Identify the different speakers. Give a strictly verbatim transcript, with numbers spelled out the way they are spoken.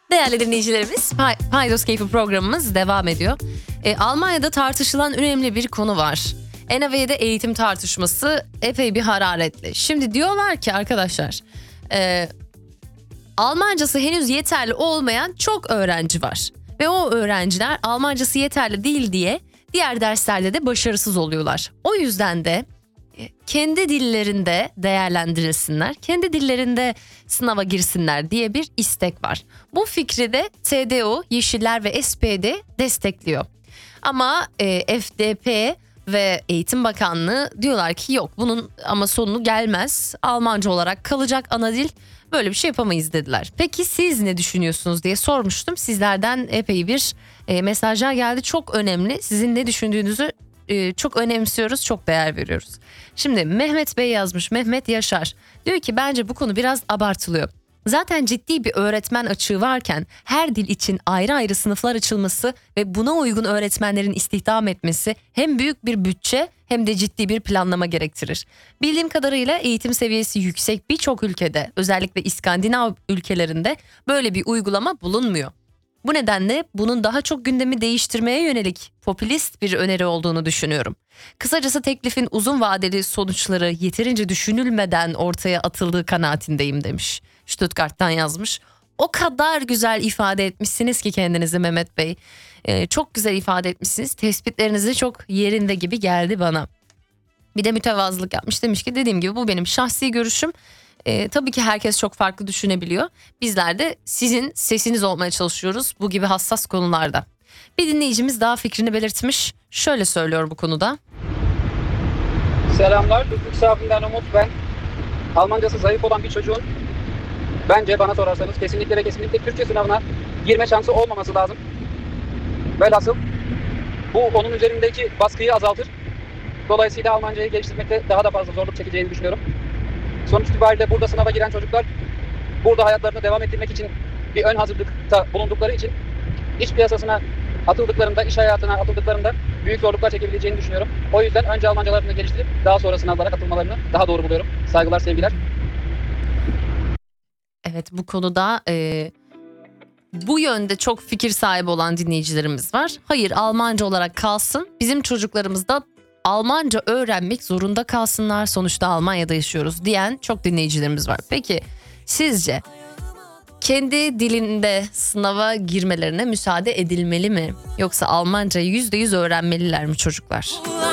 Speaker 1: Değerli dinleyicilerimiz, Pay- Paydos Keyfi programımız devam ediyor. E, Almanya'da tartışılan önemli bir konu var. En N A V E'de eğitim tartışması epey bir hararetli. Şimdi diyorlar ki arkadaşlar, e, Almancası henüz yeterli olmayan çok öğrenci var. Ve o öğrenciler Almancası yeterli değil diye diğer derslerde de başarısız oluyorlar. O yüzden de kendi dillerinde değerlendirilsinler, kendi dillerinde sınava girsinler diye bir istek var. Bu fikri de C D U, Yeşiller ve S P D destekliyor. Ama e, F D P ve Eğitim Bakanlığı diyorlar ki yok, bunun ama sonu gelmez. Almanca olarak kalacak ana dil, böyle bir şey yapamayız dediler. Peki siz ne düşünüyorsunuz diye sormuştum. Sizlerden epey bir e, mesajlar geldi, çok önemli. Sizin ne düşündüğünüzü e, çok önemsiyoruz, çok değer veriyoruz. Şimdi Mehmet Bey yazmış, Mehmet Yaşar. Diyor ki bence bu konu biraz abartılıyor. Zaten ciddi bir öğretmen açığı varken her dil için ayrı ayrı sınıflar açılması ve buna uygun öğretmenlerin istihdam etmesi hem büyük bir bütçe hem de ciddi bir planlama gerektirir. Bildiğim kadarıyla eğitim seviyesi yüksek birçok ülkede, özellikle İskandinav ülkelerinde böyle bir uygulama bulunmuyor. Bu nedenle bunun daha çok gündemi değiştirmeye yönelik popülist bir öneri olduğunu düşünüyorum. Kısacası teklifin uzun vadeli sonuçları yeterince düşünülmeden ortaya atıldığı kanaatindeyim demiş. Stuttgart'tan yazmış. O kadar güzel ifade etmişsiniz ki kendinizi Mehmet Bey. Ee, çok güzel ifade etmişsiniz. Tespitleriniz de çok yerinde gibi geldi bana. Bir de mütevazılık yapmış, demiş ki dediğim gibi bu benim şahsi görüşüm. Ee, tabii ki herkes çok farklı düşünebiliyor. Bizler de sizin sesiniz olmaya çalışıyoruz bu gibi hassas konularda. Bir dinleyicimiz daha fikrini belirtmiş. Şöyle söylüyor bu konuda.
Speaker 2: Selamlar. Türk sahibinden Umut ben. Almancası zayıf olan bir çocuğun bence bana sorarsanız kesinlikle ve kesinlikle Türkçe sınavına girme şansı olmaması lazım. Velhasıl bu onun üzerindeki baskıyı azaltır. Dolayısıyla Almancayı geliştirmekte daha da fazla zorluk çekeceğini düşünüyorum. Sonuç itibariyle burada sınava giren çocuklar burada hayatlarını devam ettirmek için bir ön hazırlıkta bulundukları için iş piyasasına atıldıklarında, iş hayatına atıldıklarında büyük zorluklar çekebileceğini düşünüyorum. O yüzden önce Almancalarını geliştirip daha sonra sınavlara katılmalarını daha doğru buluyorum. Saygılar, sevgiler.
Speaker 1: Evet, bu konuda e, bu yönde çok fikir sahibi olan dinleyicilerimiz var. Hayır, Almanca olarak kalsın. Bizim çocuklarımız da Almanca öğrenmek zorunda kalsınlar. Sonuçta Almanya'da yaşıyoruz diyen çok dinleyicilerimiz var. Peki sizce kendi dilinde sınava girmelerine müsaade edilmeli mi? Yoksa Almancayı yüzde yüz öğrenmeliler mi çocuklar?